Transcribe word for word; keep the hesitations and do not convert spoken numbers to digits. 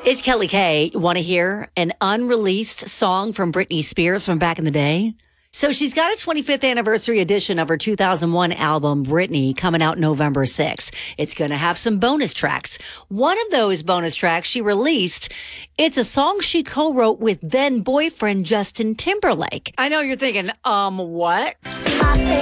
It's Kelly Kay. Want to hear an unreleased song from Britney Spears from back in the day? So she's got a twenty-fifth anniversary edition of her two thousand one album, Britney, coming out November sixth. It's going to have some bonus tracks. One of those bonus tracks she released, it's a song she co-wrote with then boyfriend Justin Timberlake. I know you're thinking, um, what?